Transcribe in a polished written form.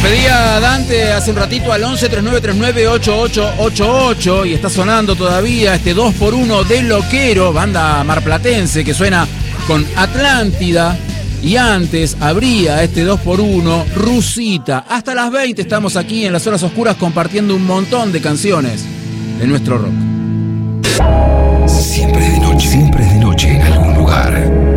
pedía Dante hace un ratito al 1139398888 y está sonando todavía este 2x1 de Loquero, banda marplatense que suena con Atlántida. Y antes habría este 2x1, Rusita. Hasta las 20 estamos aquí en las horas oscuras compartiendo un montón de canciones de nuestro rock. Siempre es de noche en algún lugar.